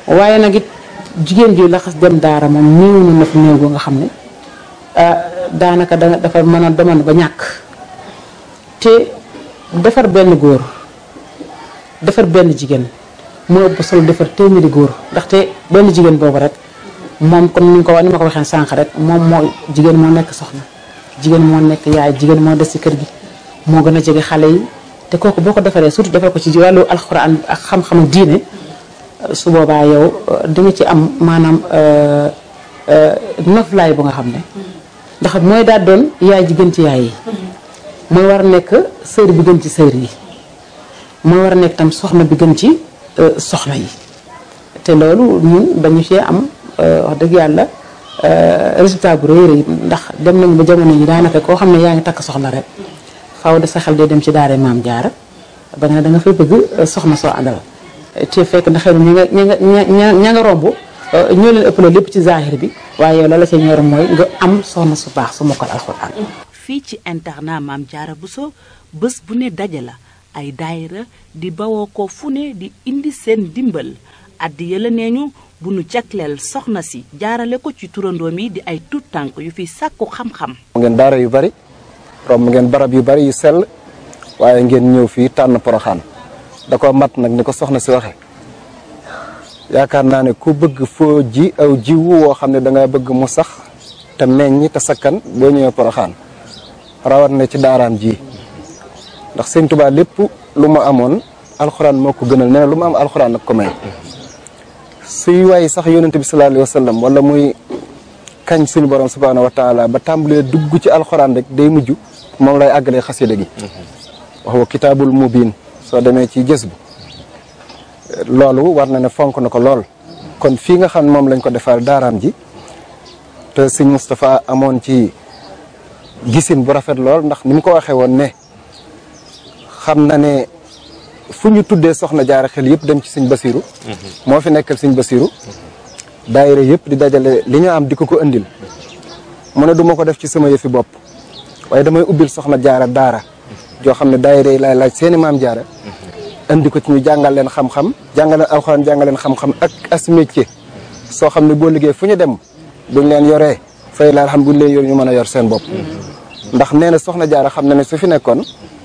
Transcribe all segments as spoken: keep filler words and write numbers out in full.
waaye nag it jigéen ji la xas dem daara moom néew na fi néew boo nga xam ne daanaka da dafa mën a demoon ba ñàkk te defar benn góor defar benn jigéen moo ëpp solo defar téeméeri góor ndaxte benn jigéen boobu rek moom comme ni ko wax ni ma ko waxee sànq rek moom moo jigéen moo nekk soxna jigéen moo nekk yaay jigéen moo des ci kër gi moo gën a jege xale yi te kooku boo ko defaree surtout defal ko ci wàllu alxuraan ak xam-xamu diine su boobaa yow di nga ci am maanaam noflaay bu nga xam ne ndax mooy daal doon yaay ji gën ci yaay yi mooy war a nekk sër bi gën ci sër yi mooy war a nekk tam soxna bi gën ci soxna yi te loolu ñun dañu cee am wax dëgg yàlla résultat bu rëy rëy ndax dem nañu ba jamono yi daanaka koo xam ne yaa ngi takk soxna rek faaw de sa xel day dem ci daara Maam Jaara ba nga ne da nga fay bëgg soxna soo àndal te fekk na xëy na ña nga ña nga ña nga romb ñoo leen ëppale lépp ci zahir bi waaye yow la la ca ñor mooy nga am soxna su baax su mokkal alxuraan. fii ci internat Maam Jaara Bousso bés bu ne daje la ay daayira di bawoo ko fu ne di indi seen dimbal addi yëla nee ñu bu nu jagleel soxna si jaarale ko ci turandoom yi di ay tuut tànk yu fi sàkku xam-xam. ngeen daara yu bari romb ngeen barab yu bari yu sell waaye ngeen ñëw fii tànn Poroxaan da ko mat nag ni ko soxna si waxe yaakaar naa ne ku bëgg foo ji aw jiwu woo xam ne da nga bëgg mu sax te meññ te sakkan boo ñëwee Poroxaan rawat na ci daaraam ji ndax Sëñ Tuubaa lépp lu ma amoon alxuraan moo ko gënal nee na lu ma am alxuraan nag ko may suy waay sax yonent bi sallallahu alayhi wa sallam wala muy kañ suñu borom subhaanahu wa taala ba tàmbalee dugg ci alxuraan rek day mujj moom lay àggalee xasida gi wax wa kitaabul mubiin soo demee ci gës bu loolu war na ne fonk na ko lool kon fii nga xam moom lañ ko defal daaraam ji te sëñ Moustapha amoon ci gisin bu rafet lool ndax ni mu ko waxee woon ne xam na ne fu ñu tuddee soxna jaara xel yëpp dem ci sëñ Basiru moo fi nekkal sëñ Basiru daayira yëpp di dajale li ñu am di ko ko indil mu ne du ma ko def ci sama yëfi bopp waaye damay ubbil soxna jaara daara joo xam ne daayira yi laay laaj seeni maam jaara indi ko ci ñu jàngal leen xam-xam jàngal leen alxuraan jàngal leen xam-xam ak as métier soo xam ne boo liggéey fu ñu dem buñ leen yoree fay la alhamdulilah yor ñu mën a yor seen bopp ndax nee na soxna jaara xam na ne su fi nekkoon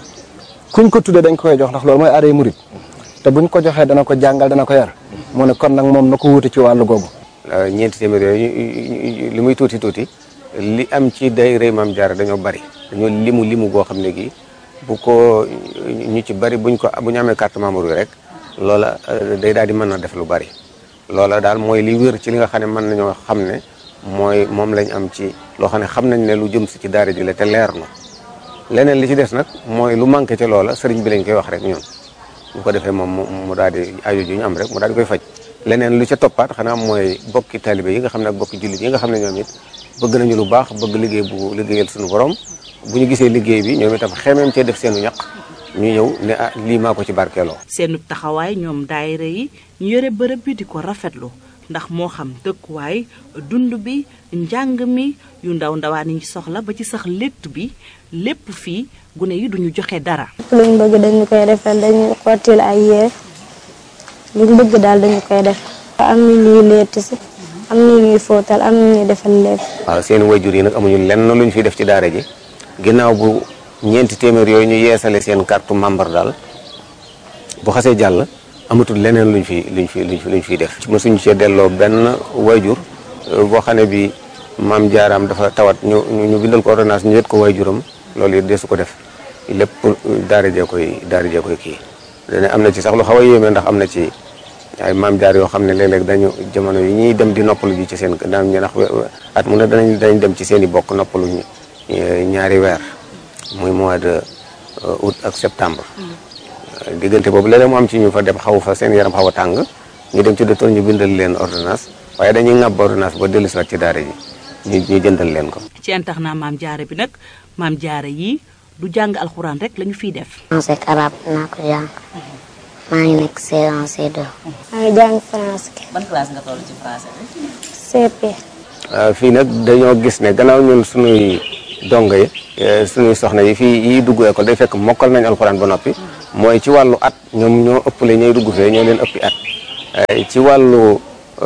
kuñ ko tuddee dañ ko koy jox ndax loolu mooy aaday murit te buñ ko joxee dana ko jàngal dana ko yar mu ne kon nag moom na ko wuute ci wàllu googu. ñeenti téeméer yooyu li muy tuuti tuuti li am ci daayira Maam Jaara dañoo bari dañoo limu limu goo xam ne gi bu ko ñu ci bari buñ ko bu ñu amee carte membre yi rek loola day daal di mën na def lu bari loola daal mooy li wér ci li nga xam ne mën nañoo xam ne mooy moom lañ am ci loo xam ne xam nañ ne lu jëm si ci daara ji la te leer na leneen li ci des nag mooy lu manqué ca loola sëriñ bi lañ koy wax rek ñun bu ko defee moom mu daal di aajo ju ñu am rek mu daal di koy faj leneen lu ca toppaat xanaa mooy bokki taalibe yi nga xam ne ak bokki jullit yi nga xam ne ñoom it bëgg nañu lu baax bëgg liggéey bu liggéeyal suñu borom bu ñu gisee liggéey bi ñoom itam xemeem cee def seenu ñaq ñu ñëw ne ah lii maa ko ci barkeeloo. seenu taxawaay ñoom daayira yi ñu yore bërëb bi di ko rafetlu ndax moo xam dëkkuwaay dund bi njàng mi yu ndaw ndawaan yi soxla ba ci sax létt bi lépp fii gune yi duñu joxe dara. luñ bëgg dañu koy defal dañu xottil ay yére luñ bëgg daal dañu koy def am na ñuy létt si am na ñuy fóotal am na ñuy defal lépp. waaw seen wayjur yi nag amuñu lenn luñ fi def ci daara ji ginnaaw bu ñeenti téeméer yooyu ñu yeesale seen carte membre daal bu xasee jàll amatul leneen luñ fi luñ fi luñ fi luñ fiy def. mosuñu cee delloo benn wayjur boo xam ne bi maam jaaraam dafa tawat ñu ñu bindal ko ordonnance ñu yët ko wayjuram loolu it desu ko def lépp daara jee koy daara jee koy kii. dana am na ci sax lu xaw a yéeme ndax am na ci ay maam jaar yoo xam ne léeg-léeg dañu jamono yi ñuy dem di noppalu ji ci seen daan ñu ndax at mu ne danañ dañ dem ci seen i bokk noppalu ñaari weer muy mois de août ak septembre. diggante boobu léeg-léeg mu am ci ñu fa dem xaw fa seen yaram xaw a tàng ñu dem ci docteur ñu bindal leen ordonnance waaye dañuy ŋàbb ordonnance ba dellu si waat ci daara ji ñu ñu jëndal leen ko. ci internat maam jaara bi nag maam jaara yi du jàng alxuraan rek lañu fiy def. français ak arabe naa ko jàng maa ngi nekk C un C deux. maa ngi jàng français. ban classe nga toll ci français bi. C P. fii nag dañoo gis ne gannaaw ñun suñuy dongo yi suñuy soxna yi fii yi dugg école day fekk mokkal nañ alxuraan ba noppi mooy ci wàllu at ñoom ñoo ëppale ñooy dugg fee ñoo leen ëppi at ci wàllu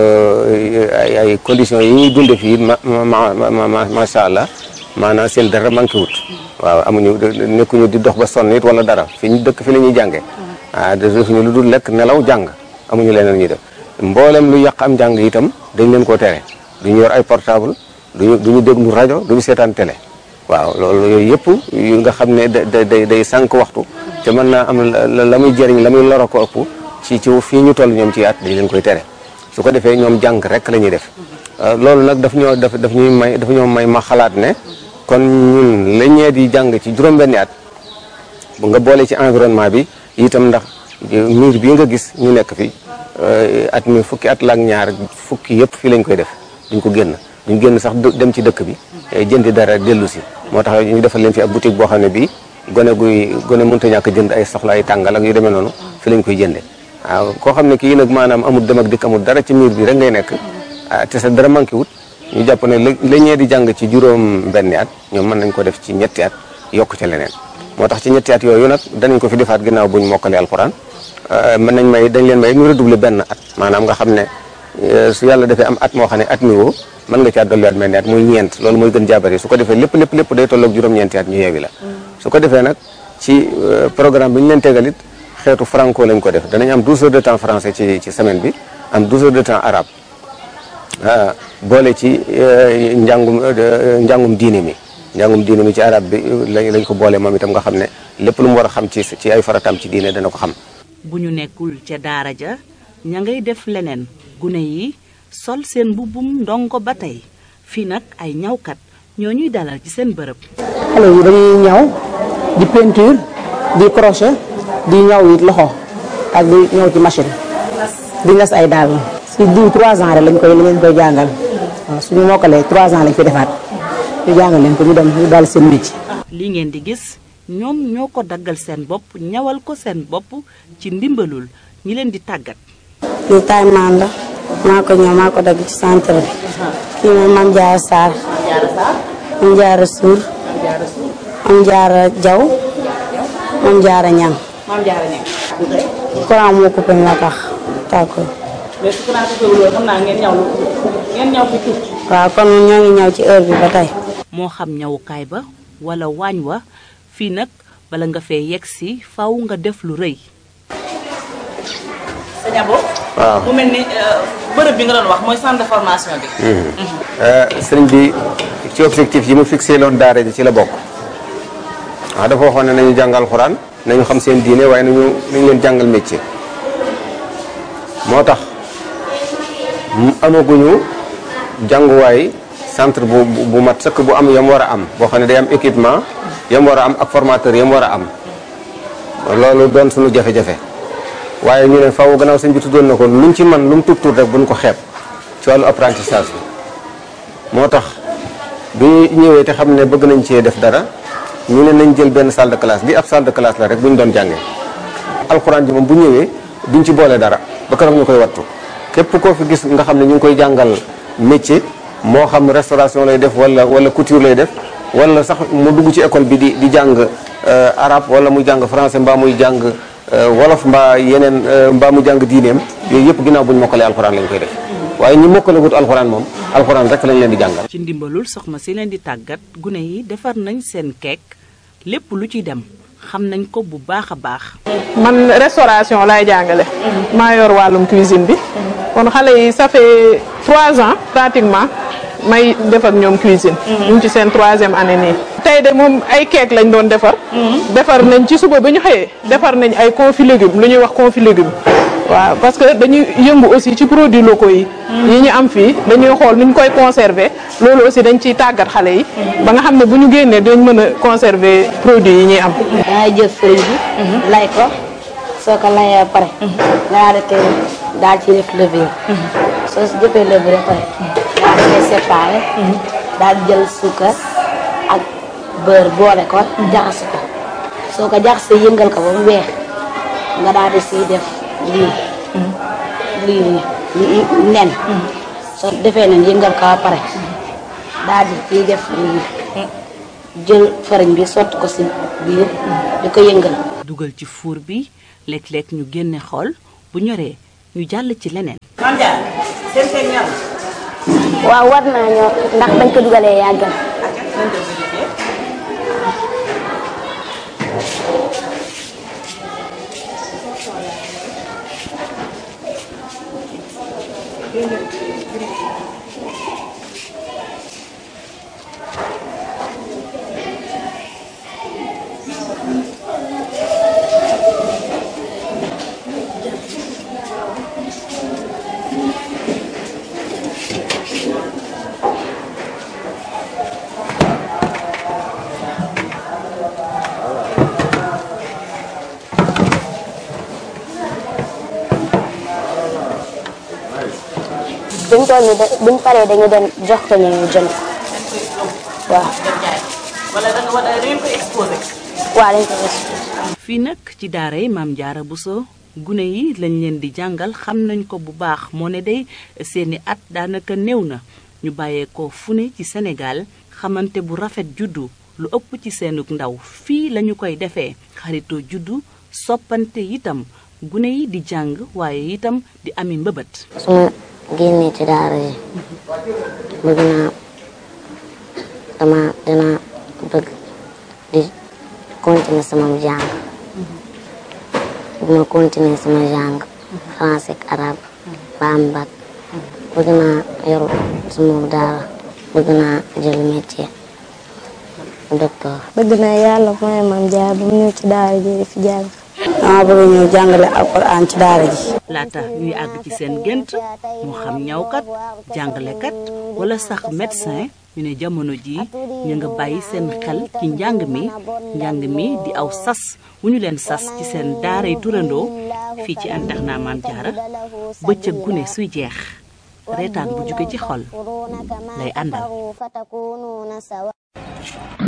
ay ay conditions yi ñuy dunde fii ma ma ma macha allah maanaam seen dara manqué wut waaw amuñu nekkuñu di dox ba sonn it wala dara fi ñu dëkk fi la ñuy jànge ah defuñu lu dul lekk nelaw jàng amuñu leneen ñuy def mboolem lu yàq am jàng itam dañ leen koo tere duñu yor ay portable duñu duñu déglu rajo duñu seetaan télé waaw loolu yooyu yëpp yu nga xam ne da day day sànq waxtu te mën naa am la muy jëriñ la muy loro ko ëpp ci ci fii ñu toll ñoom ci at dañ leen koy tere su ko defee ñoom jàng rek la ñuy def loolu nag daf ñoo daf daf ñuy may daf ñoo may ma xalaat ne kon ñun la ñee di jàng ci juróom-benni at bu nga boole ci environnement bi itam ndax miir bii nga gis ñu nekk fi at mi fukki at la ak ñaar fukki yëpp fii lañ koy def duñ ko génn duñ génn sax dem ci dëkk bi jëndi dara dellu si moo tax ñu defal leen fi ab boutique boo xam ne bii gone guy gone mënta ñàkk jënd ay soxla ay tàngal ak yu demee noonu fi lañ koy jënde waaw koo xam ne kii nag maanaam amul dem ak dikk amul dara ci miir bi rek ngay nekk te sa dara manqué wut ñu jàpp ne la ñee di jàng ci juróom benni at ñoom mën nañ ko def ci ñetti at yokk ca leneen moo tax ci ñetti at yooyu nag danañ ko fi defaat ginnaaw buñ mokkale alxuraan mën nañ may dañ leen may ñu redoubler benn at maanaam nga xam ne su yàlla defee am at moo xam ne at mi woo mën nga caa dolliwaat mel ni at muy ñeent loolu mooy gën jaabari su ko defee lépp lépp lépp day tolloog juróom-ñeenti at ñu yeewi la su ko defee nag ci programme bi ñu leen tegalit xeetu franco lañ ko def danañ am douze heures de temps français ci ci semaine bi am douze heures de temps arabe boole ci njàngum njàngum diine mi njàngum diine mi ci arabe bi lañ lañ ko boole moom itam nga xam ne lépp lu mu war a xam ci ci ay farataam ci diine dana ko xam. bu ñu nekkul ca daara ja ña ngay def leneen gune yi sol seen mbubbum ndongo ba tey fii nag ay ñawkat ñoo ñuy dalal ci seen bërëb. xale yi dañuy ñaw di peinture di crochet di ñaw it loxo ak di ñaw ci machine di nas ay daal si diw trois ans rek lañ koy lañ koy jàngal waaw suñu mokkalee trois ans lañ fi defaat ñu jàngal leen ko ñu dem ñu daal seen métier. li ngeen di gis ñoom ñoo ko daggal seen bopp ñawal ko seen bopp ci ndimbalul ñi leen di tàggat. li tay maan la maa ko ñëw maa ko dagg ci centre bi kii moom Mame Diarra Sarr Mame Diarra Suur Mame Diarra Jaw Mame Diarra Ñang Mame Diarra Ñang courant moo coupé moo tax tàkko mais su courant coupé loolu xam naa ngeen ñaw lu ngeen ñaw fi tuuti. waaw kon ñoo ngi ñëw ci heure bi ba tey. moo xam ñawukaay ba wala waañ wa fii nag bala nga fee yegg si faw nga def lu rëy. sëñ Abo. waaw mu mel ni bërëb bi nga doon wax mooy centre de formation bi. sëriñ bi ci objectif yi mu fixé loon daara ji ci la bokk waaw dafa waxoon ne nañu jàngal xuraan nañu xam seen diine waaye nañu nañu leen jàngal métier moo tax amaguñu jànguwaay centre bu bu mat sëkk bu am yam war a am boo xam ne day am équipement yam war a am ak formateur yam war a am loolu doon suñu jafe-jafe waaye ñu ne faaw gannaaw sëñ bi tuddoon na ko luñ ci man lu mu tuut tuut rek buñ ko xeeb ci wàllu apprentissage bi moo tax bi ñëwee te xam ne bëgg nañ cee def dara ñu ne nañ jël benn salle de classe bi ab salle de classe la rek bu ñu doon jàngee alxuraan ji moom bu ñëwee duñ ci boole dara ba keroog ñu koy wattu képp koo fi gis nga xam ne ñu ngi koy jàngal métier moo xam restauration lay def wala wala couture lay def wala sax mu dugg ci école bi di di jàng arabe wala muy jàng français mbaa muy jàng wolof mbaa yeneen mbaa mu jàng diineem yooyu yëpp ginnaaw bu ñu mokkalee alxuraan lañ koy def waaye ñi mokkale gut alxuraan moom alxuraan rek lañ leen di jàngal. ci ndimbalul soxna si leen di tàggat gune yi defar nañ seen keek lépp lu ci dem xam nañ ko bu baax a baax. man restauration laay jàngale. maa yor wàllum cuisine bi. kon xale yi ça fait trois ans pratiquement may def ak ñoom cuisine. ñu ngi ci seen troisième année nii. tey de moom ay keek lañ doon defar. defar nañ ci suba ba ñu xëyee. defar nañ ay confit légumes lu ñuy wax confit légumes. waaw parce que dañuy yëngu aussi ci produits locaux yi. yi ñu am fii dañuy xool nu ñu koy conserver loolu aussi dañ ciy tàggat xale yi. ba nga xam ne bu ñu génnee dañ mën a conserver produits yi ñuy am. dangay jël fëriñ bi. lay ko soo ko layee ba pare. nga daal di koy daal ci def levure. soo si jëfee levure ba pare. daal di koy séparé. daal di jël suukar ak beurre boole ko. jaxase ko soo ko jaxasee yëngal ko ba mu weex nga daal di siy def. lii lii lii nen soo defee nen yëngal ko ba pare daal di ciy def lii jël fariñ bi sotti ko si biir di ko yëngal. dugal ci fuur bi léeg-léeg ñu génne xool bu ñoree ñu jàll ci leneen. Mame Diarra seen seen ñor. waaw war naa ñor ndax bañ ko dugalee yàgg na. buñ toll nii de buñ paree dañu dem jox ko ñu jënd waaw. wala da nga war a da ngeen ko exposé. waaw dañ ko exposé. fii nag ci daara yi Mame Diarra Bousso gune yi lañ leen di jàngal xam nañ ko bu baax moo ne day seeni at daanaka néew na ñu bàyyeekoo fu ne ci Sénégal xamante bu rafet juddu lu ëpp ci seenug ndaw fii lañu koy defee xaritoo juddu soppante itam gune yi di jàng waaye itam di ami mbëbët. génne ci daara yi bëgg naa dama dina bëgg di continuer sama jàng bëgg ma continuer sama jàng français ak arabe ba am bac bëgg naa yor sama daara bëgg naa jël métier docteur. bëgg naa yàlla mooy Mame Diarra ba mu ñëw ci daara ji di fi jàng. dama bëgg ñëw jàngale alxuraan ci daara ji. laata ñuy àgg ci seen gént moo xam ñawkat jàngalekat wala sax médecin ñu ne jamono ji ñu nga bàyyi seen xel ci njàng mi njàng mi di aw sas wu ñu leen sas ci seen daaray turandoo fii ci internat Mame Diarra bëccëg gune suy jeex reetaan bu jóge ci xol lay àndal.